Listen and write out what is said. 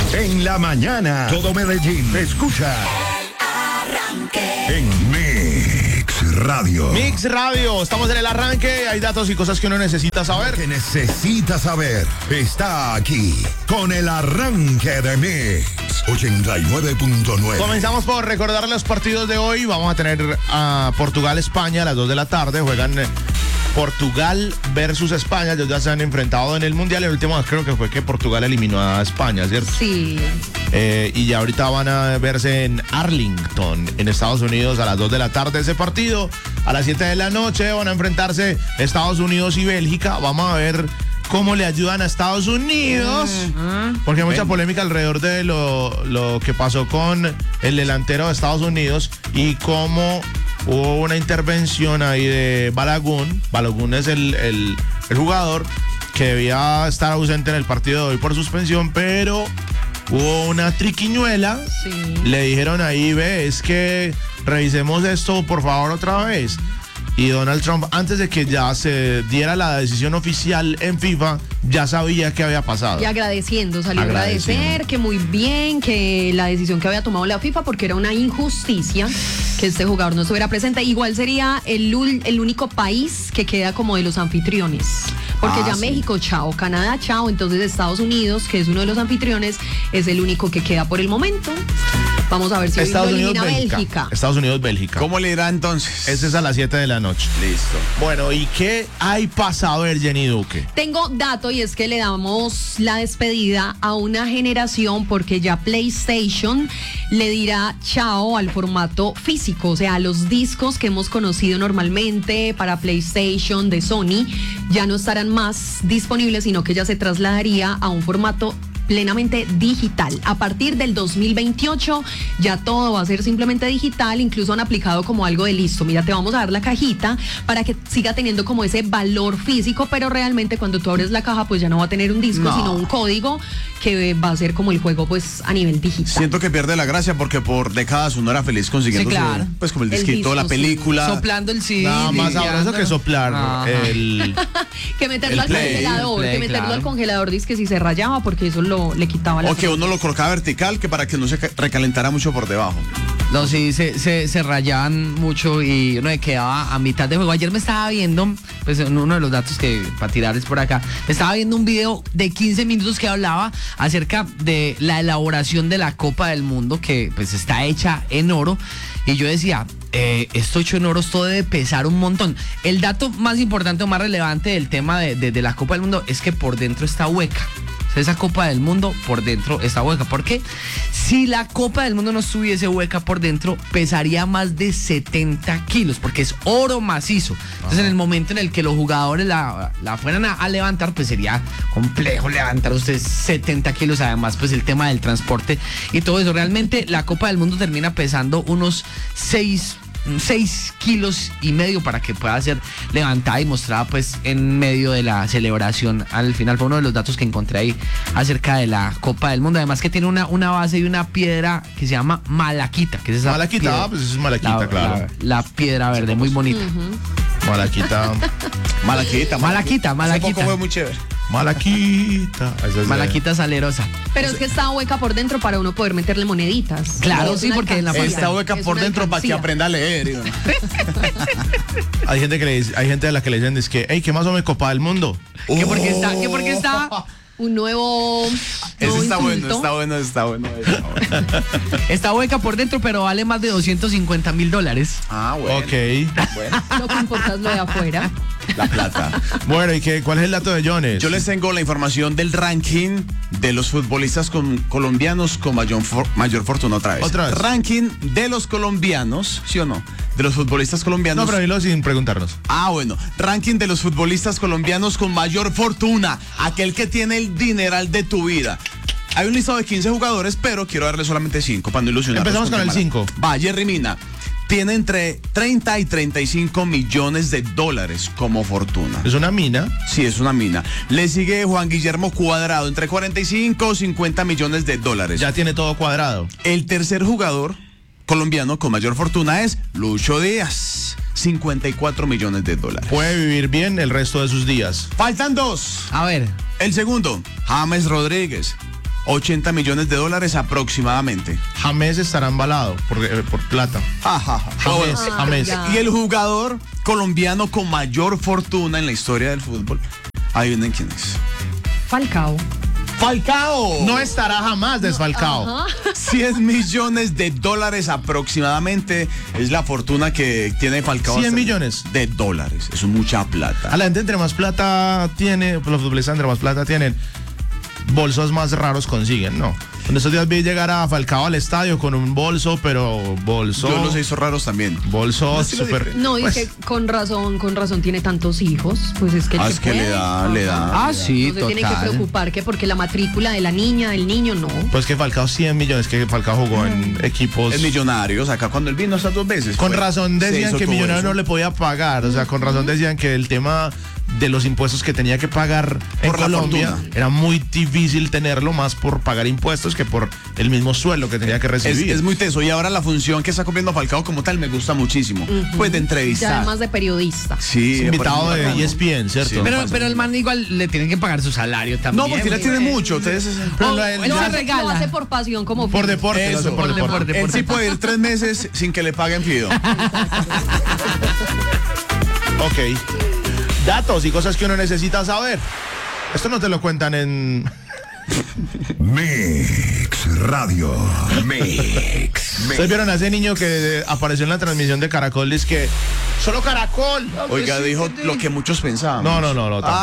En la mañana, todo Medellín escucha El Arranque en Mix Radio. Mix Radio, estamos en el arranque. Hay datos y cosas que uno necesita saber. Que necesita saber está aquí con el arranque de Mix 89.9. Comenzamos por recordar los partidos de hoy. Vamos a tener a Portugal-España a las 2 de la tarde. Juegan Portugal versus España. Ellos ya se han enfrentado en el Mundial. El último creo que fue que Portugal eliminó a España, ¿cierto? Sí. Y ya ahorita van a verse en Arlington, en Estados Unidos, a las 2 de la tarde ese partido. A las 7 de la noche van a enfrentarse Estados Unidos y Bélgica. Vamos a ver cómo le ayudan a Estados Unidos, porque hay mucha polémica alrededor de lo que pasó con el delantero de Estados Unidos y cómo hubo una intervención ahí de Balogun. Balogun es el jugador que debía estar ausente en el partido de hoy por suspensión, pero hubo una triquiñuela. Sí. Le dijeron ahí, es que revisemos esto por favor otra vez. Y Donald Trump, antes de que ya se diera la decisión oficial en FIFA, ya sabía qué había pasado. Y agradeciendo, salió a agradecer, que muy bien, que la decisión que había tomado la FIFA, porque era una injusticia que este jugador no estuviera presente. Igual sería el único país que queda como de los anfitriones. Porque ya sí. México, chao, Canadá, chao. Entonces Estados Unidos, que es uno de los anfitriones, es el único que queda por el momento. Vamos a ver si Estados lo Unidos, elimina Bélgica. Estados Unidos, Bélgica. ¿Cómo le irá entonces? Ese es a las 7 de la noche. Listo. Bueno, ¿y qué hay pasado, Jenny Duque? Tengo dato y es que le damos la despedida a una generación porque ya PlayStation le dirá chao al formato físico, o sea, los discos que hemos conocido normalmente para PlayStation de Sony ya no estarán más disponibles, sino que ya se trasladaría a un formato plenamente digital. A partir del 2028 ya todo va a ser simplemente digital, incluso han aplicado como algo de listo. Mira, te vamos a dar la cajita para que siga teniendo como ese valor físico, pero realmente cuando tú abres la caja pues ya no va a tener un disco, sino un código que va a ser como el juego pues a nivel digital. Siento que pierde la gracia porque por décadas uno era feliz consiguiendo pues como el disquito, la película. Soplando el CD. Nada más sabroso que soplar que meterlo al congelador, que meterlo al congelador, dice que si se rayaba porque eso le quitaba la... O que uno lo colocaba vertical, que para que no se recalentara mucho por debajo. No, sí, se rayaban mucho y uno se quedaba a mitad de juego. Ayer me estaba viendo, pues uno de los datos que para tirarles por acá, me estaba viendo un video de 15 minutos que hablaba acerca de la elaboración de la Copa del Mundo, que pues está hecha en oro. Y yo decía, esto hecho en oro, esto debe pesar un montón. El dato más importante o más relevante del tema de la Copa del Mundo es que por dentro está hueca. Esa Copa del Mundo por dentro está hueca. ¿Por qué? Si la Copa del Mundo no estuviese hueca por dentro, pesaría más de 70 kilos, porque es oro macizo. Entonces, en el momento en el que los jugadores la fueran a levantar, pues sería complejo levantar ustedes 70 kilos. Además, pues el tema del transporte y todo eso. Realmente, la Copa del Mundo termina pesando unos 6 kilos y medio para que pueda ser levantada y mostrada pues en medio de la celebración. Al final fue uno de los datos que encontré ahí acerca de la Copa del Mundo. Además que tiene una base y una piedra que se llama malaquita, que es esa malaquita, piedra, pues eso es malaquita, claro. La piedra verde, muy bonita. Malaquita. Hace poco fue muy chévere. Malaquita salerosa. Pero es que está hueca por dentro para uno poder meterle moneditas. Claro, sí, porque en la está hueca por dentro para que aprenda a leer. Hay gente a la que le dicen es que, hey, ¿qué más o menos Copa del Mundo? ¿Qué porque está? Un nuevo Eso está insulto. bueno. Está hueca por dentro, pero vale más de $250,000. Ah, bueno. Ok. Bueno. Lo que importa es lo de afuera. La plata. Bueno, ¿y cuál es el dato de Jones? Yo les tengo la información del ranking de los futbolistas colombianos con mayor fortuna otra vez. Ranking de los colombianos, ¿sí o no? De los futbolistas colombianos. No, pero dilo sin preguntarnos. Bueno. Ranking de los futbolistas colombianos con mayor fortuna. Aquel que tiene el dineral de tu vida. Hay un listado de 15 jugadores, pero quiero darle solamente 5 para no ilusionar. Empezamos con el 5. Va, Jerry Mina. Tiene entre 30 y 35 millones de dólares como fortuna. ¿Es una mina? Sí, es una mina. Le sigue Juan Guillermo Cuadrado, entre 45 o 50 millones de dólares. Ya tiene todo cuadrado. El tercer jugador colombiano con mayor fortuna es Lucho Díaz, 54 millones de dólares. Puede vivir bien el resto de sus días. Faltan 2. A ver. El segundo, James Rodríguez, $80 millones aproximadamente. James estará embalado por plata. James. Y el jugador colombiano con mayor fortuna en la historia del fútbol, adivinen quién es. Falcao. ¡Falcao! No estará jamás desfalcado. $100 millones aproximadamente es la fortuna que tiene Falcao. $100 millones de dólares. Eso es mucha plata. A la gente entre más plata tiene, pues los futbolistas entre más plata tienen, bolsos más raros consiguen, ¿no? En estos días vi llegar a Falcao al estadio con un bolso, pero bolso... Yo los hizo raros también. Bolso súper... No, y pues, que con razón tiene tantos hijos. Pues es que, es que le da. Sí, no se tiene que preocupar que porque la matrícula de la niña, del niño, no. pues que Falcao 100 millones, que Falcao jugó en equipos... Es Millonarios, acá cuando él vino hasta 2 veces. Con razón decían que Millonarios no le podía pagar, o sea, con razón decían que el tema de los impuestos que tenía que pagar en Colombia era muy difícil tenerlo, más por pagar impuestos que por el mismo sueldo que tenía que recibir. Es muy teso, y ahora la función que está cumpliendo Falcao como tal me gusta muchísimo. Pues de entrevistar. Y además de periodista. Sí, es invitado de ESPN, ¿cierto? Sí, pero el man igual le tienen que pagar su salario también. No, porque él tiene mucho. Entonces, Él se regala. Lo hace por pasión, como por deporte. Eso, por deporte. Él sí puede ir 3 meses sin que le paguen fido. Ok. Datos y cosas que uno necesita saber. Esto no te lo cuentan en... Mix Radio. Mix. ¿Ustedes vieron a ese niño que apareció en la transmisión de Caracol? Dice que solo Caracol. Oiga, dijo lo que muchos pensaban. No.